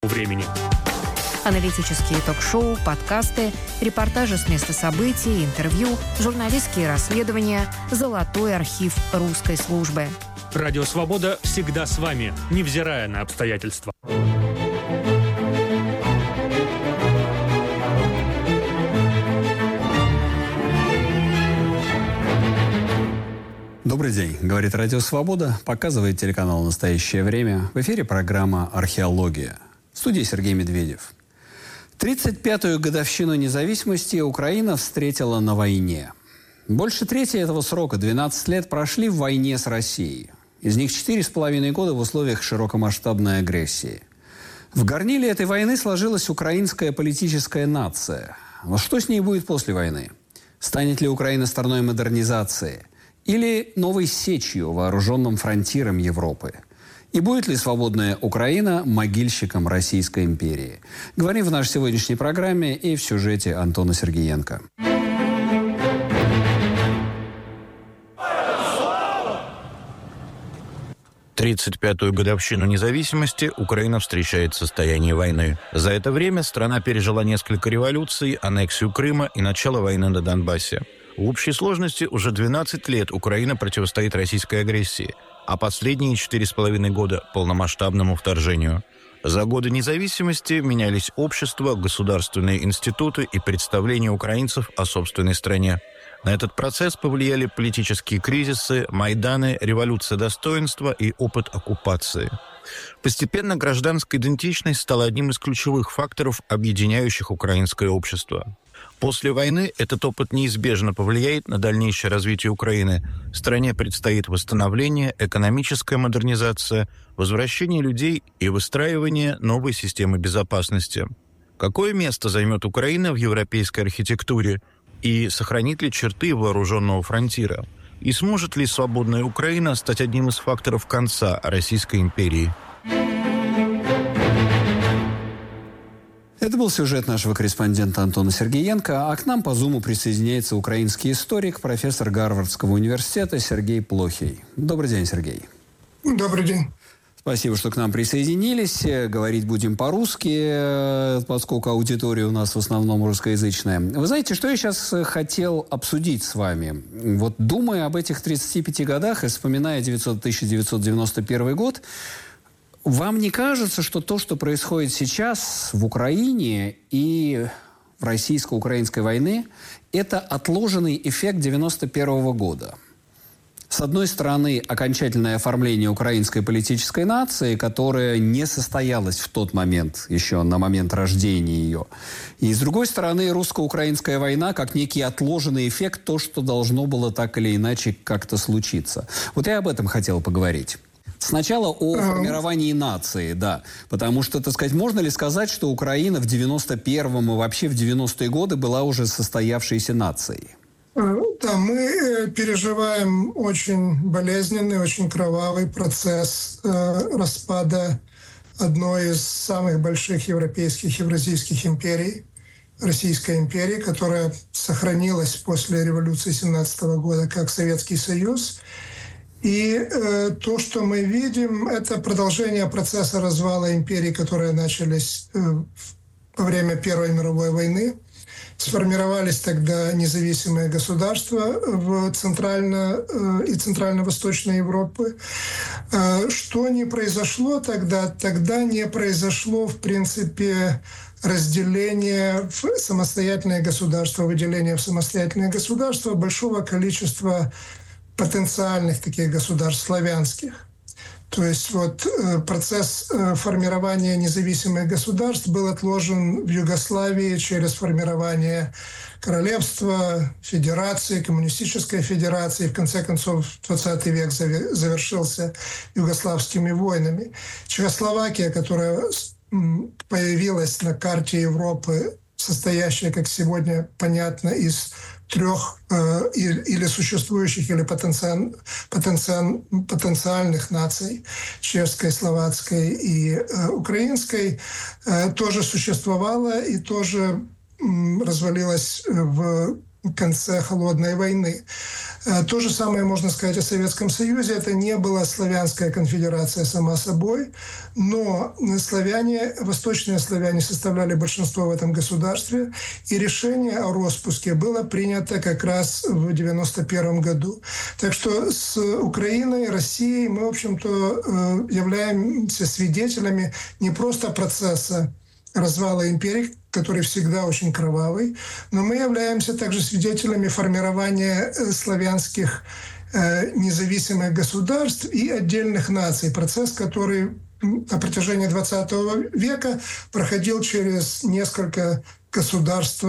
времени». Аналитические ток-шоу, подкасты, репортажи с места событий, интервью, журналистские расследования, золотой архив русской службы. Радио «Свобода» всегда с вами, невзирая на обстоятельства. Добрый день, говорит Радио «Свобода», показывает телеканал «Настоящее время». В эфире программа «Археология». В студии Сергей Медведев. 35-ю годовщину независимости Украина встретила на войне. Больше трети этого срока, 12 лет, прошли в войне с Россией. Из них 4,5 года в условиях широкомасштабной агрессии. В горниле этой войны сложилась украинская политическая нация. Но что с ней будет после войны? Станет ли Украина стороной модернизации? Или новой сечью, вооруженным фронтиром Европы? И будет ли свободная Украина могильщиком Российской империи? Говорим в нашей сегодняшней программе и в сюжете Антона Сергеенко. Тридцать пятую годовщину независимости Украина встречает в состоянии войны. За это время страна пережила несколько революций, аннексию Крыма и начало войны на Донбассе. В общей сложности уже 12 лет Украина противостоит российской агрессии, а последние 4,5 года – полномасштабному вторжению. За годы независимости менялись общество, государственные институты и представления украинцев о собственной стране. На этот процесс повлияли политические кризисы, Майданы, революция достоинства и опыт оккупации. Постепенно гражданская идентичность стала одним из ключевых факторов, объединяющих украинское общество. После войны этот опыт неизбежно повлияет на дальнейшее развитие Украины. Стране предстоит восстановление, экономическая модернизация, возвращение людей и выстраивание новой системы безопасности. Какое место займет Украина в европейской архитектуре? И сохранит ли черты вооруженного фронтира? И сможет ли свободная Украина стать одним из факторов конца Российской империи? Это был сюжет нашего корреспондента Антона Сергеенко, а к нам по Зуму присоединяется украинский историк, профессор Гарвардского университета Сергей Плохий. Добрый день, Сергей. Добрый день. Спасибо, что к нам присоединились. Говорить будем по-русски, поскольку аудитория у нас в основном русскоязычная. Вы знаете, что я сейчас хотел обсудить с вами? Вот думая об этих 35 годах и вспоминая 1991 год, вам не кажется, что то, что происходит сейчас в Украине и в российско-украинской войне, это отложенный эффект 91 года? С одной стороны, окончательное оформление украинской политической нации, которая не состоялась в тот момент, еще на момент рождения ее. И с другой стороны, русско-украинская война как некий отложенный эффект, то, что должно было так или иначе как-то случиться. Вот я об этом хотел поговорить. Сначала о формировании нации, да. Потому что, так сказать, можно ли сказать, что Украина в 91-м и вообще в 90-е годы была уже состоявшейся нацией? Да, мы переживаем очень болезненный, очень кровавый процесс распада одной из самых больших европейских евразийских империй, Российской империи, которая сохранилась после революции 17 года как Советский Союз. И то, что мы видим, это продолжение процесса развала империи, которые начались во время Первой мировой войны. Сформировались тогда независимые государства в и центрально-восточной Европе. Что не произошло тогда? Тогда не произошло, в принципе, разделение в самостоятельное государство, выделение в самостоятельное государство большого количества потенциальных таких государств славянских. То есть вот процесс формирования независимых государств был отложен в Югославии через формирование королевства, федерации, коммунистической федерации. В конце концов, 20 век завершился югославскими войнами. Чехословакия, которая появилась на карте Европы, состоящая, как сегодня понятно, из трех или существующих, или потенциальных наций, чешской, словацкой и украинской, тоже существовала и тоже развалилась в конце Холодной войны. То же самое можно сказать о Советском Союзе. Это не была славянская конфедерация сама собой, но славяне, восточные славяне составляли большинство в этом государстве, и решение о распуске было принято как раз в 1991 году. Так что с Украиной, Россией мы, в общем-то, являемся свидетелями не просто процесса развала империи, который всегда очень кровавый, но мы являемся также свидетелями формирования славянских независимых государств и отдельных наций. Процесс, который на протяжении XX века проходил через несколько государств,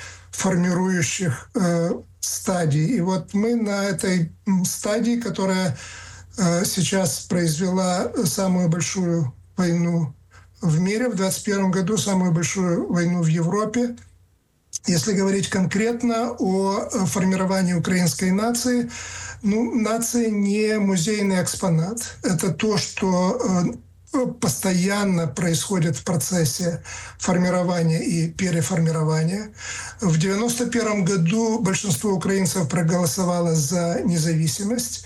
формирующих стадий. И вот мы на этой стадии, которая сейчас произвела самую большую войну в мире, в 2021 году самую большую войну в Европе. Если говорить конкретно о формировании украинской нации, нация не музейный экспонат. Это то, что постоянно происходит в процессе формирования и переформирования. В 1991 году большинство украинцев проголосовало за независимость.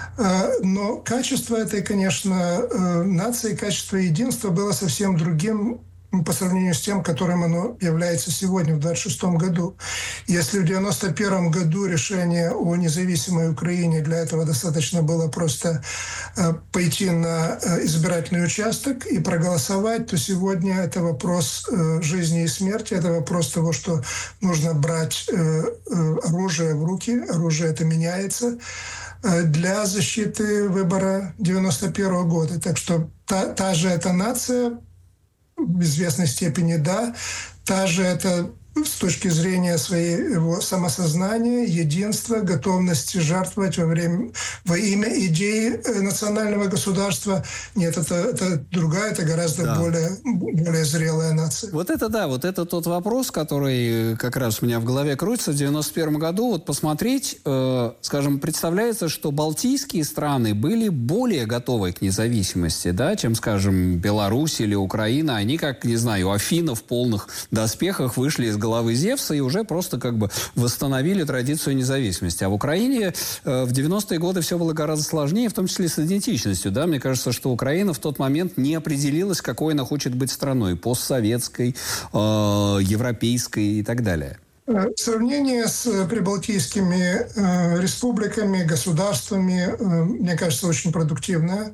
Но качество этой, конечно, нации, качество единства было совсем другим по сравнению с тем, которым оно является сегодня, в 1926 году. Если в 1991 году решение о независимой Украине для этого достаточно было просто пойти на избирательный участок и проголосовать, то сегодня это вопрос жизни и смерти, это вопрос того, что нужно брать оружие в руки, оружие это меняется, для защиты выбора 1991 года. Так что та же эта нация в известной степени, да, та же это с точки зрения своего самосознания, единства, готовности жертвовать во имя идеи национального государства. Нет, это другая, это гораздо более зрелая нация. Вот это да, вот это тот вопрос, который как раз у меня в голове крутится. В 1991 году, вот посмотреть, скажем, представляется, что балтийские страны были более готовы к независимости, да, чем, скажем, Беларусь или Украина. Они, как, не знаю, Афины в полных доспехах вышли из головы Зевса и уже просто как бы восстановили традицию независимости. А в Украине в 90-е годы все было гораздо сложнее, в том числе с идентичностью. Да? Мне кажется, что Украина в тот момент не определилась, какой она хочет быть страной. Постсоветской, европейской и так далее. Сравнение с прибалтийскими республиками, государствами, мне кажется, очень продуктивное.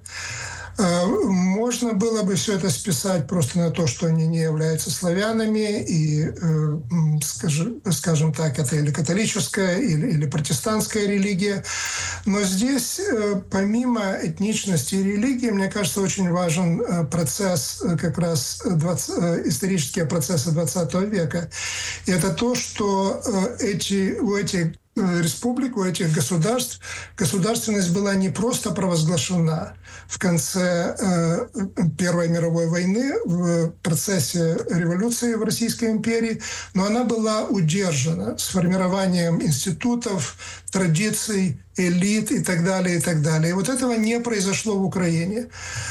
Можно было бы все это списать просто на то, что они не являются славянами, и, скажем так, это или католическая, или протестантская религия. Но здесь, помимо этничности и религии, мне кажется, очень важен процесс, как раз исторические процессы XX века. И это то, что у этих республик, у этих государств государственность была не просто провозглашена в конце Первой мировой войны, в процессе революции в Российской империи, но она была удержана с формированием институтов, традиций, элит и так далее, и так далее. И вот этого не произошло в Украине.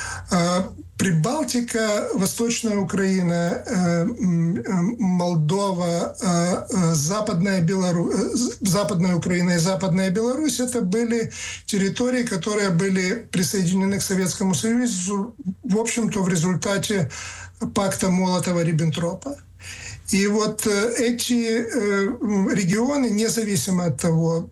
Прибалтика, Восточная Украина, Молдова, Западная Украина и Западная Беларусь — это были территории, которые были присоединены к Советскому Союзу, в общем-то, в результате пакта Молотова-Риббентропа. И вот эти регионы, независимо от того,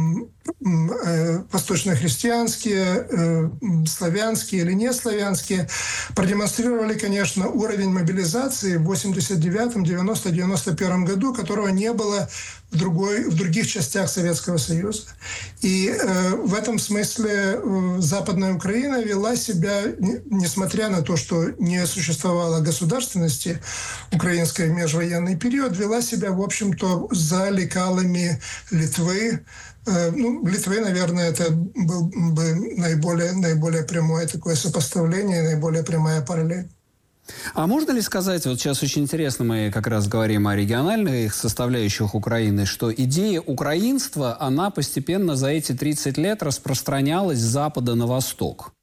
восточно-христианские, славянские или не славянские, продемонстрировали, конечно, уровень мобилизации в 89-м, 90-м, 91-м году, которого не было в других частях Советского Союза. И в этом смысле Западная Украина вела себя, несмотря на то, что не существовало государственности украинской в межвоенный период, вела себя, в общем-то, за лекалами Литвы. Литвы, наверное, это был бы наиболее прямое такое сопоставление, наиболее прямая параллель. А можно ли сказать, вот сейчас очень интересно, мы как раз говорим о региональных составляющих Украины, что идея украинства, она постепенно за эти 30 лет распространялась с запада на восток?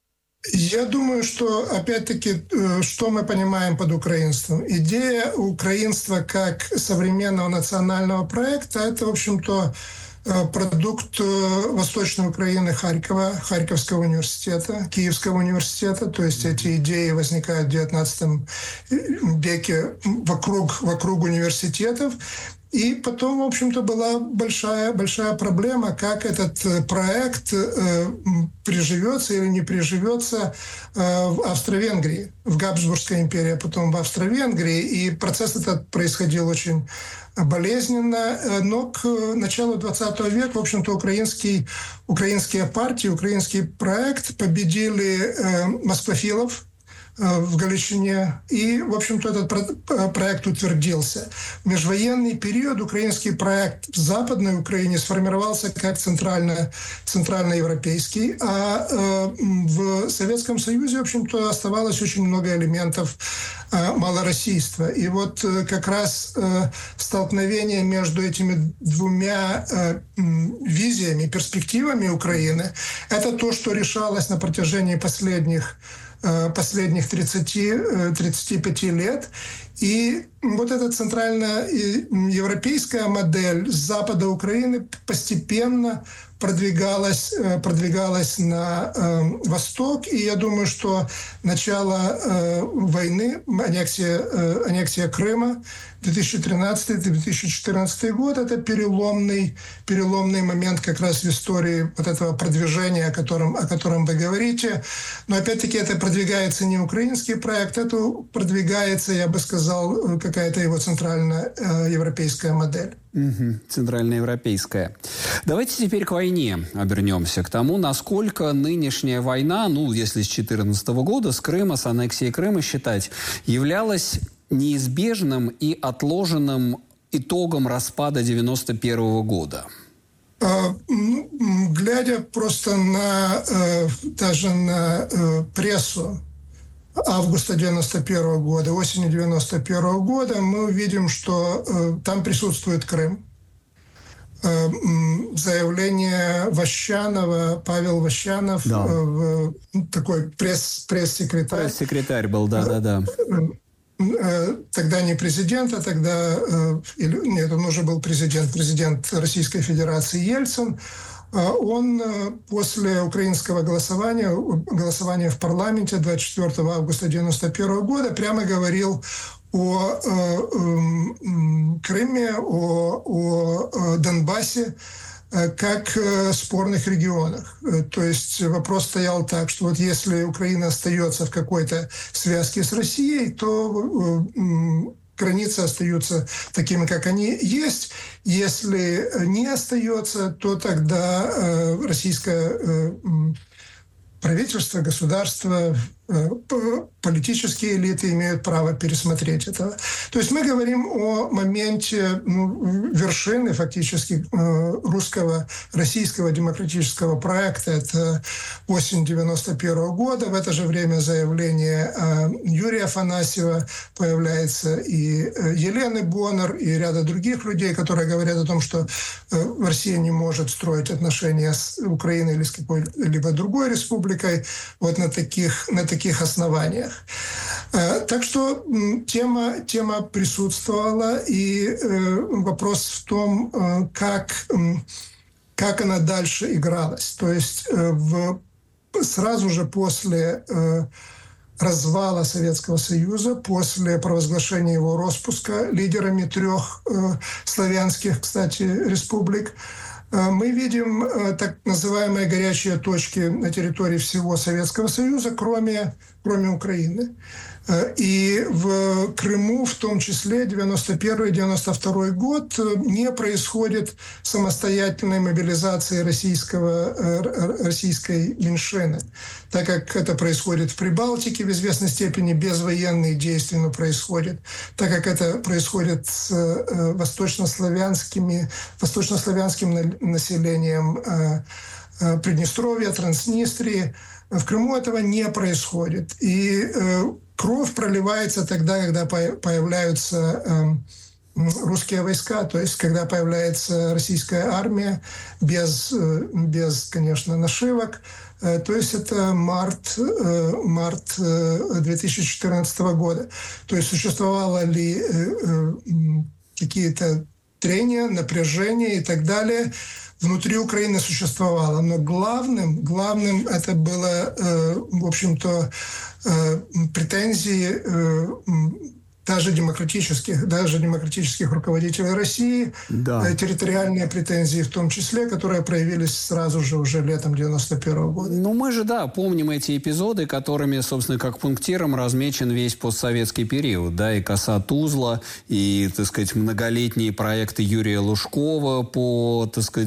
Я думаю, что, опять-таки, что мы понимаем под украинством? Идея украинства как современного национального проекта – это, в общем-то, продукт Восточной Украины Харьковского университета, Киевского университета. То есть эти идеи возникают в XIX веке вокруг университетов. И потом, в общем-то, была большая проблема, как этот проект приживется или не приживется в Австро-Венгрии, в Габсбургской империи, а потом в Австро-Венгрии. И процесс этот происходил очень болезненно. Но к началу 20 века, в общем-то, украинские партии, украинский проект победили москвофилов в Галичине. И, в общем-то, этот проект утвердился. В межвоенный период украинский проект в Западной Украине сформировался как центральноевропейский, а в Советском Союзе, в общем-то, оставалось очень много элементов малороссийства. И вот как раз столкновение между этими двумя визиями, перспективами Украины, это то, что решалось на протяжении последних 30-35 лет. И вот эта центральноевропейская модель с запада Украины постепенно продвигалась на восток. И я думаю, что начало войны, аннексия Крыма, 2013-2014 год, это переломный момент как раз в истории вот этого продвижения, о котором вы говорите. Но опять-таки это продвигается не украинский проект, это продвигается, я бы сказал, какая-то его центральноевропейская модель. Центральноевропейская. Давайте теперь к войне обернемся, к тому, насколько нынешняя война, если с 2014 года, с Крыма, с аннексией Крыма считать, являлась неизбежным и отложенным итогом распада 1991 года? Глядя просто даже на прессу августа 91 года, осени 91 года, мы увидим, что там присутствует Крым. Заявление Ващанова, Павел Ващанов, да. Такой пресс-секретарь. Пресс-секретарь был, да. Тогда не президент, а тогда... Нет, он уже был президент Российской Федерации Ельцин. Он после украинского голосования в парламенте 24 августа 1991 года прямо говорил о Крыме, о Донбассе как спорных регионах. То есть вопрос стоял так, что вот если Украина остается в какой-то связке с Россией, то границы остаются такими, как они есть. Если не остается, то тогда российское правительство, государство, политические элиты имеют право пересмотреть это. То есть мы говорим о моменте вершины фактически российского демократического проекта. Это осень 91 года. В это же время заявление Юрия Афанасьева, появляется и Елены Боннер, и ряда других людей, которые говорят о том, что Россия не может строить отношения с Украиной или с какой-либо другой республикой вот на таких основаниях. Так что тема присутствовала, и вопрос в том, как она дальше игралась. То есть сразу же после развала Советского Союза, после провозглашения его распуска лидерами 3 славянских, кстати, республик, мы видим так называемые горячие точки на территории всего Советского Союза, кроме Украины. И в Крыму, в том числе 91-92 год, не происходит самостоятельной мобилизации российской меньшины, так как это происходит в Прибалтике в известной степени, безвоенные действия, но происходит, так как это происходит с восточнославянским населением Приднестровья, Транснистрии. В Крыму этого не происходит. И кровь проливается тогда, когда появляются русские войска, то есть когда появляется российская армия без, конечно, нашивок, То есть это март 2014 года. То есть существовало ли какие-то трения, напряжения и так далее. Внутри Украины существовало. Но главным это было, в общем-то, претензии даже демократических руководителей России, территориальные претензии в том числе, которые проявились сразу же уже летом 91 года. Ну, мы же, помним эти эпизоды, которыми, собственно, как пунктиром размечен весь постсоветский период, и коса Тузла, и, так сказать, многолетние проекты Юрия Лужкова по, так сказать,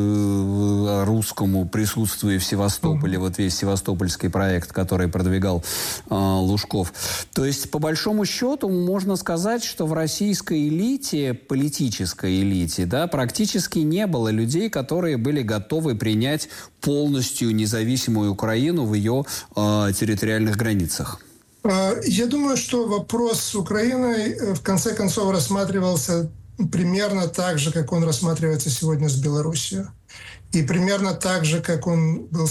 русскому присутствию в Севастополе, вот весь севастопольский проект, который продвигал Лужков. То есть, по большому счету, можно сказать, что в российской элите, политической элите, практически не было людей, которые были готовы принять полностью независимую Украину в ее территориальных границах. Я думаю, что вопрос с Украиной в конце концов рассматривался примерно так же, как он рассматривается сегодня с Белоруссией. И примерно так же, как он был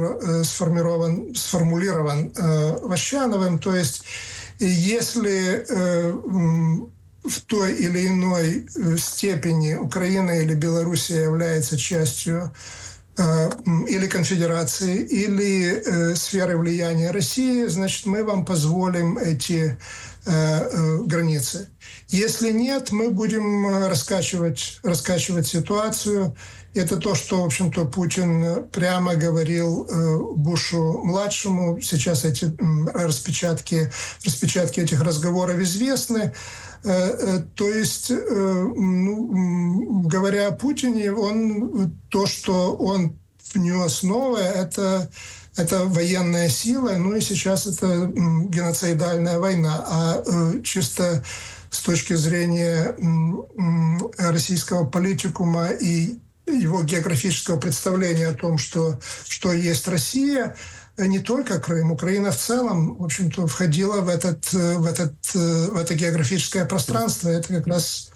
сформулирован Ващановым, то есть если в той или иной степени Украина или Белоруссия является частью или конфедерации, или сферы влияния России, значит, мы вам позволим эти границы. Если нет, мы будем раскачивать ситуацию. Это то, что, в общем-то, Путин прямо говорил Бушу-младшему. Сейчас эти распечатки этих разговоров известны. То есть, говоря о Путине, то, что он внес новое, это военная сила, и сейчас это геноцидальная война. А чисто с точки зрения российского политикума и его географического представления о том, что есть Россия, не только Крым, Украина в целом, в общем-то, входила в это географическое пространство. Это как раз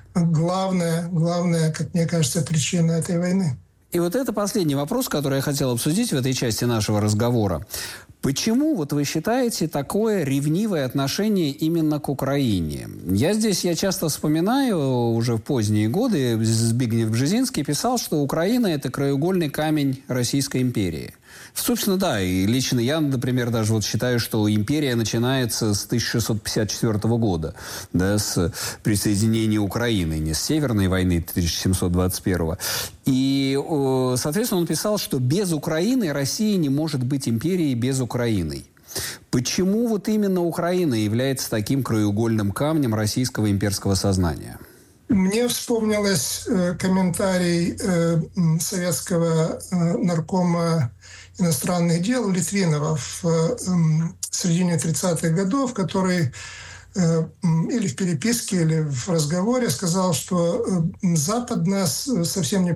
главная, как мне кажется, причина этой войны. И вот это последний вопрос, который я хотел обсудить в этой части нашего разговора. Почему, вы считаете, такое ревнивое отношение именно к Украине? Я часто вспоминаю, уже в поздние годы, Збигнев Бжезинский писал, что Украина – это краеугольный камень Российской империи. Собственно, и лично я, например, даже считаю, что империя начинается с 1654 года, с присоединения Украины, не с Северной войны 1721. И, соответственно, он писал, что без Украины Россия не может быть империей без Украины. Почему именно Украина является таким краеугольным камнем российского имперского сознания? Мне вспомнилось комментарий советского наркома иностранных дел Литвинова в середине 30-х годов, который или в переписке, или в разговоре сказал, что Запад нас совсем не